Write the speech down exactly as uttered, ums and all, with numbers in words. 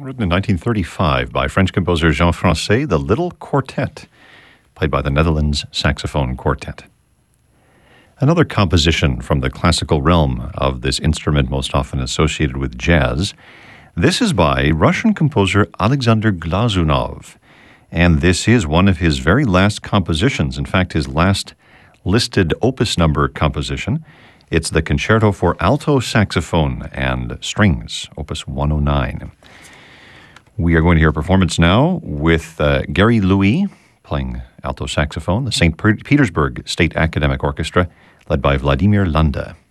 Written in nineteen thirty-five by French composer Jean Francais, the Little Quartet, played by the Netherlands Saxophone Quartet. Another composition from the classical realm of this instrument most often associated with jazz. This is by Russian composer Alexander Glazunov, and this is one of his very last compositions. In fact, his last listed opus number composition. It's the Concerto for Alto Saxophone and Strings, opus one oh nine. We are going to hear a performance now with uh, Gary Louis playing alto saxophone, the Saint Petersburg State Academic Orchestra, led by Vladimir Landa.